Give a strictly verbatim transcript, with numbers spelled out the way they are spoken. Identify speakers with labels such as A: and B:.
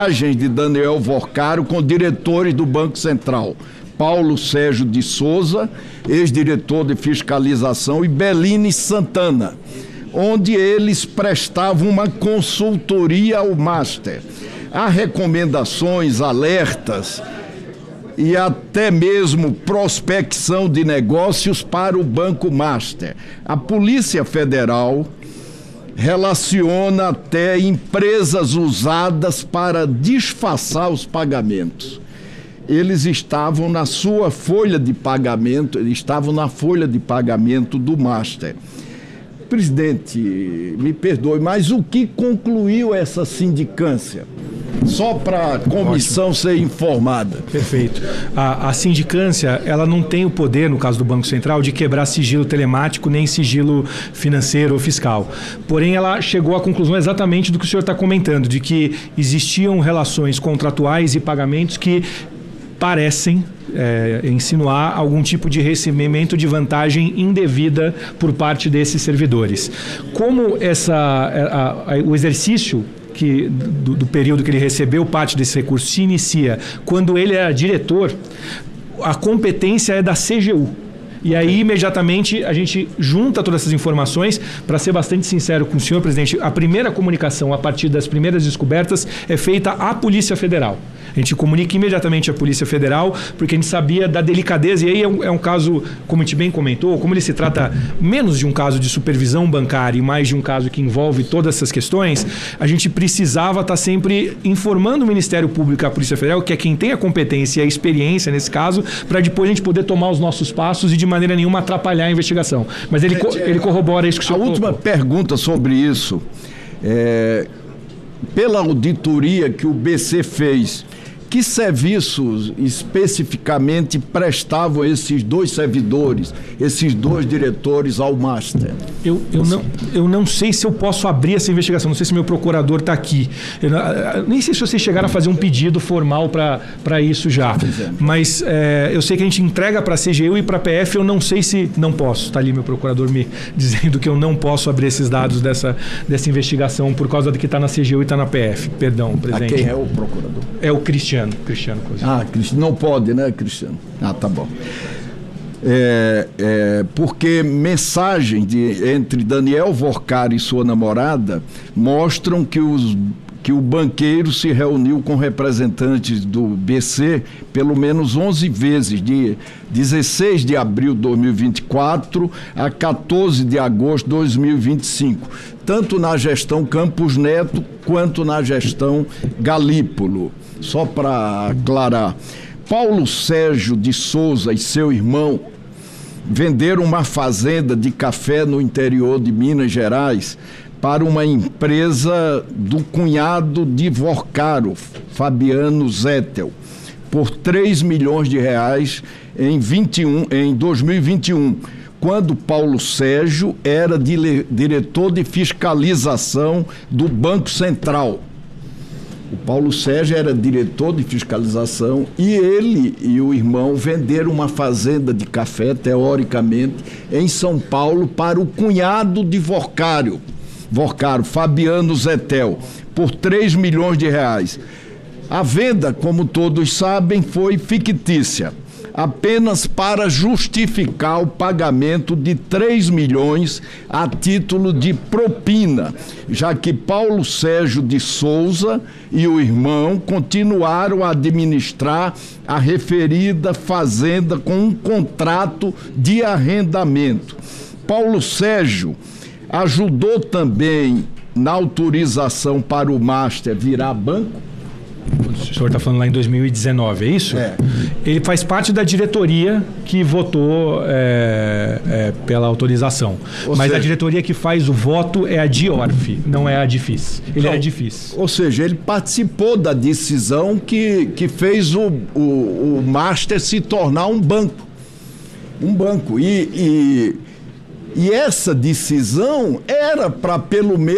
A: de Daniel Vorcaro com diretores do Banco Central, Paulo Sérgio de Souza, ex-diretor de fiscalização, e Beline Santana, onde eles prestavam uma consultoria ao Master. Há recomendações, alertas e até mesmo prospecção de negócios para o Banco Master. A Polícia Federal relaciona até empresas usadas para disfarçar os pagamentos. Eles estavam na sua folha de pagamento, eles estavam na folha de pagamento do Master. Presidente, me perdoe, mas o que concluiu essa sindicância? Só para a comissão Ótimo. Ser informada.
B: Perfeito. A, a sindicância, ela não tem o poder, no caso do Banco Central, de quebrar sigilo telemático nem sigilo financeiro ou fiscal. Porém, ela chegou à conclusão exatamente do que o senhor está comentando, de que existiam relações contratuais e pagamentos que parecem é, insinuar algum tipo de recebimento de vantagem indevida por parte desses servidores. Como essa, a, a, o exercício que, do, do período que ele recebeu parte desse recurso se inicia quando ele era diretor, a competência é da C G U. E aí, imediatamente, a gente junta todas essas informações. Para ser bastante sincero com o senhor, presidente, a primeira comunicação a partir das primeiras descobertas é feita à Polícia Federal. A gente comunica imediatamente à Polícia Federal, porque a gente sabia da delicadeza. E aí é um, é um caso, como a gente bem comentou, como ele se trata menos de um caso de supervisão bancária e mais de um caso que envolve todas essas questões, a gente precisava estar sempre informando o Ministério Público e a Polícia Federal, que é quem tem a competência e a experiência nesse caso, para depois a gente poder tomar os nossos passos e de maneira nenhuma atrapalhar a investigação. Mas ele, co- ele corrobora isso que o senhor
A: A última
B: colocou.
A: pergunta sobre isso, é, pela auditoria que o B C fez, que serviços especificamente prestavam esses dois servidores, esses dois diretores ao Master?
B: Eu, eu, não, eu não sei se eu posso abrir essa investigação, não sei se meu procurador está aqui. Eu, eu, nem sei se vocês chegaram a fazer um pedido formal para isso já. Mas é, eu sei que a gente entrega para a C G U e para a P F, eu não sei se... Não posso. Está ali meu procurador me dizendo que eu não posso abrir esses dados dessa, dessa investigação por causa de que está na C G U e está na P F. Perdão, presidente.
A: A quem é o procurador?
B: É o Cristiano. Cristiano Cosio.
A: Ah, não pode, né, Cristiano? Ah, tá bom. É, é, porque mensagens de, entre Daniel Vorcaro e sua namorada mostram que, os, que o banqueiro se reuniu com representantes do B C pelo menos onze vezes, de dezesseis de abril de dois mil e vinte e quatro a quatorze de agosto de dois mil e vinte e cinco, tanto na gestão Campos Neto quanto na gestão Galípolo. Só para aclarar, Paulo Sérgio de Souza e seu irmão venderam uma fazenda de café no interior de Minas Gerais para uma empresa do cunhado de Vorcaro, Fabiano Zettel, por três milhões de reais em, vinte e um, em dois mil e vinte e um, quando Paulo Sérgio era dile, diretor de fiscalização do Banco Central. O Paulo Sérgio era diretor de fiscalização e ele e o irmão venderam uma fazenda de café, teoricamente, em São Paulo para o cunhado de Vorcaro, Vorcaro, Fabiano Zettel, por três milhões de reais. A venda, como todos sabem, foi fictícia, apenas para justificar o pagamento de três milhões a título de propina, já que Paulo Sérgio de Souza e o irmão continuaram a administrar a referida fazenda com um contrato de arrendamento. Paulo Sérgio ajudou também na autorização para o Master virar banco?
B: O senhor está falando lá em dois mil e dezenove, é isso?
A: É.
B: Ele faz parte da diretoria que votou é, é, pela autorização. Ou Mas seja, a diretoria que faz o voto é a DIORF, não é a DIFIS. Ele não, é a DIFIS.
A: Ou seja, ele participou da decisão que, que fez o, o, o Master se tornar um banco. Um banco. E, e, e essa decisão era para pelo menos